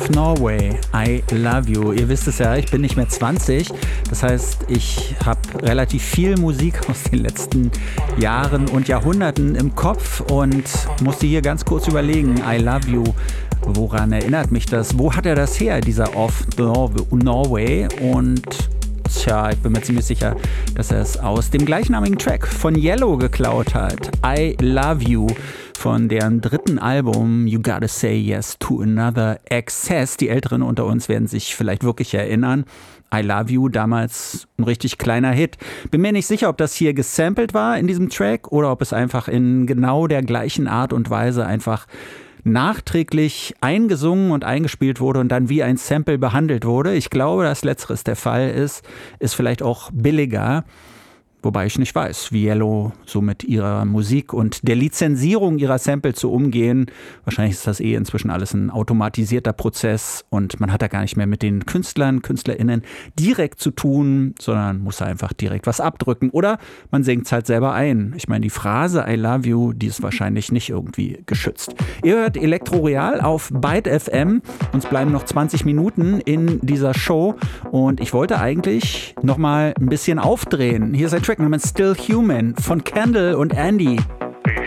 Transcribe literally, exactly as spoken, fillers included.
of Norway, I Love You. Ihr wisst es ja, ich bin nicht mehr zwanzig. Das heißt, ich habe relativ viel Musik aus den letzten Jahren und Jahrhunderten im Kopf und musste hier ganz kurz überlegen, I Love You. Woran erinnert mich das? Wo hat er das her, dieser of Norway? Und tja, ich bin mir ziemlich sicher, dass er es aus dem gleichnamigen Track von Yellow geklaut hat. I Love You. Von deren dritten Album You Gotta Say Yes to Another Excess. Die Älteren unter uns werden sich vielleicht wirklich erinnern. I Love You, damals ein richtig kleiner Hit. Bin mir nicht sicher, ob das hier gesampelt war in diesem Track oder ob es einfach in genau der gleichen Art und Weise einfach nachträglich eingesungen und eingespielt wurde und dann wie ein Sample behandelt wurde. Ich glaube, dass letzteres der Fall ist, ist vielleicht auch billiger. Wobei ich nicht weiß, wie Yellow so mit ihrer Musik und der Lizenzierung ihrer Samples zu umgehen. Wahrscheinlich ist das eh inzwischen alles ein automatisierter Prozess und man hat da gar nicht mehr mit den Künstlern, KünstlerInnen direkt zu tun, sondern muss da einfach direkt was abdrücken. Oder man singt es halt selber ein. Ich meine, die Phrase I love you, die ist wahrscheinlich nicht irgendwie geschützt. Ihr hört Elektro Real auf Byte F M. Uns bleiben noch zwanzig Minuten in dieser Show und ich wollte eigentlich noch mal ein bisschen aufdrehen. Hier ist ein Track namens Still Human von Kendall und Andy.